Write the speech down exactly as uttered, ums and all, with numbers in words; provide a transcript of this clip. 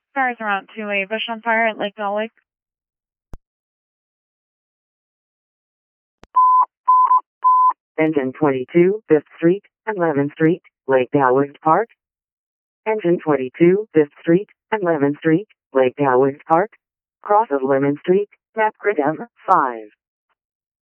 Cars around two A, bush on fire at Lake Bell Lake. Engine twenty-two, fifth Street, eleventh Street, Lake Dowling Park. Engine twenty-two, fifth Street, eleventh Street, Lake Dowling Park. Cross of Lemon Street, map grid M five.